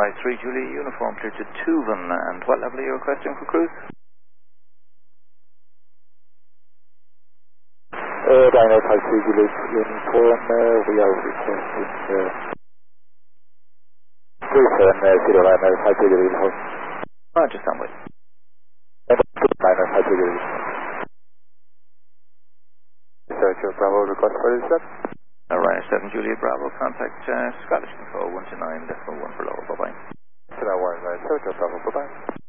953 Julie, uniform clear to Tuvan. And what level are you requesting for cruise? Dino 53 Julie, uniform, we are requesting cruise and 0953 Julie, uniform. Roger, standby. 0953 Julie. Search of Bravo, request for this. Ryanair 7 Juliet Bravo, contact Scottish Control 129.1 for lower, bye-bye. So that one, search of Bravo, bye-bye.